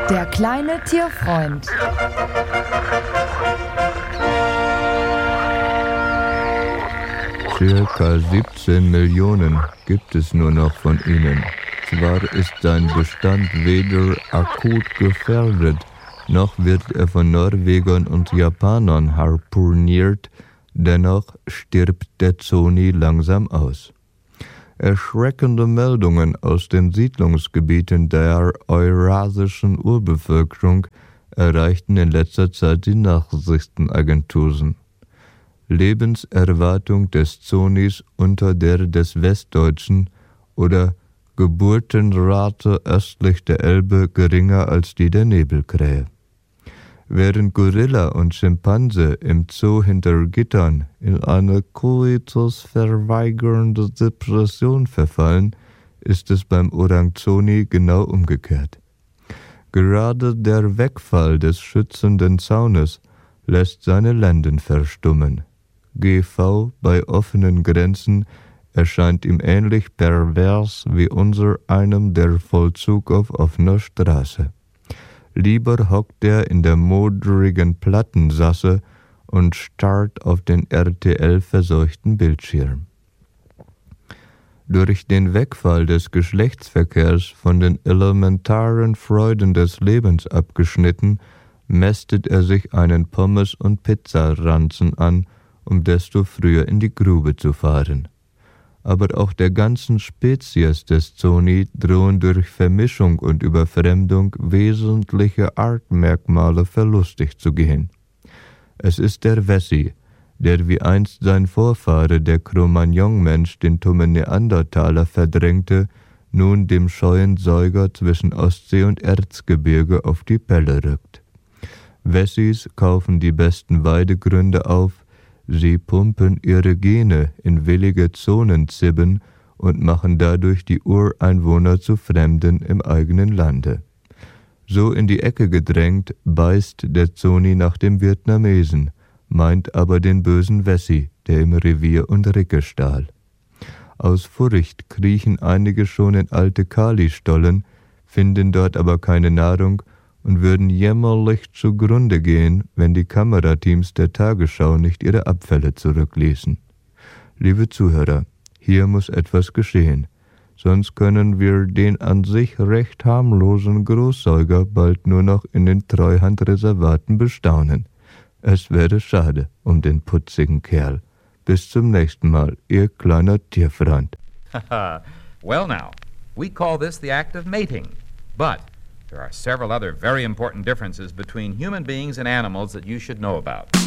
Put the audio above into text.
Der kleine Tierfreund. Circa 17 Millionen gibt es nur noch von ihnen. Zwar ist sein Bestand weder akut gefährdet, noch wird er von Norwegern und Japanern harpuniert, dennoch stirbt der Zony langsam aus. Erschreckende Meldungen aus den Siedlungsgebieten der eurasischen Urbevölkerung erreichten in letzter Zeit die Nachrichtenagenturen. Lebenserwartung des Zonys unter der des Westdeutschen oder Geburtenrate östlich der Elbe geringer als die der Nebelkrähe. Während Gorilla und Schimpanse im Zoo hinter Gittern in eine koitusverweigernde Depression verfallen, ist es beim Orangzoni genau umgekehrt. Gerade der Wegfall des schützenden Zaunes lässt seine Lenden verstummen. GV bei offenen Grenzen erscheint ihm ähnlich pervers wie unser einem der Vollzug auf offener Straße. Lieber hockt er in der modrigen Plattensasse und starrt auf den RTL-verseuchten Bildschirm. Durch den Wegfall des Geschlechtsverkehrs von den elementaren Freuden des Lebens abgeschnitten, mästet er sich einen Pommes- und Pizzaranzen an, um desto früher in die Grube zu fahren. Aber auch der ganzen Spezies des Zony drohen durch Vermischung und Überfremdung wesentliche Artmerkmale verlustig zu gehen. Es ist der Wessi, der wie einst sein Vorfahre der Cro-Magnon-Mensch den tummen Neandertaler verdrängte, nun dem scheuen Säuger zwischen Ostsee und Erzgebirge auf die Pelle rückt. Wessis kaufen die besten Weidegründe auf, sie pumpen ihre Gene in willige Zonenzibben und machen dadurch die Ureinwohner zu Fremden im eigenen Lande. So in die Ecke gedrängt, beißt der Zony nach dem Vietnamesen, meint aber den bösen Wessi, der im Revier und Ricke stahl. Aus Furcht kriechen einige schon in alte Kali-Stollen, finden dort aber keine Nahrung und würden jämmerlich zugrunde gehen, wenn die Kamerateams der Tagesschau nicht ihre Abfälle zurückließen. Liebe Zuhörer, hier muss etwas geschehen, sonst können wir den an sich recht harmlosen Großsäuger bald nur noch in den Treuhandreservaten bestaunen. Es wäre schade um den putzigen Kerl. Bis zum nächsten Mal, Ihr kleiner Tierfreund. Well now, we call this the act of mating, but there are several other very important differences between human beings and animals that you should know about.